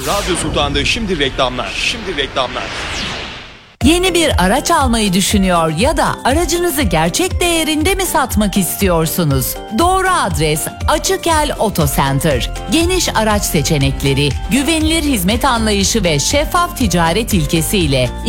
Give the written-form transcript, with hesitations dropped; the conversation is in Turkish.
Radyo Sultan'da şimdi reklamlar. Yeni bir araç almayı düşünüyor ya da aracınızı gerçek değerinde mi satmak istiyorsunuz? Doğru adres Açıkel Auto Center. Geniş araç seçenekleri, güvenilir hizmet anlayışı ve şeffaf ticaret ilkesiyle